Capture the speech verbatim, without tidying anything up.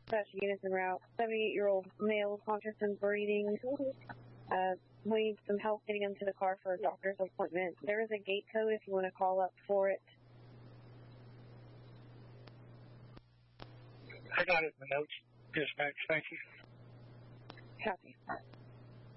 Dispatch units en route. seventy-eight-year-old male, conscious and breathing. Uh, we need some help getting him to the car for a doctor's appointment. There is a gate code if you want to call up for it. I got it in the notes. Dispatch, thank you. Copy.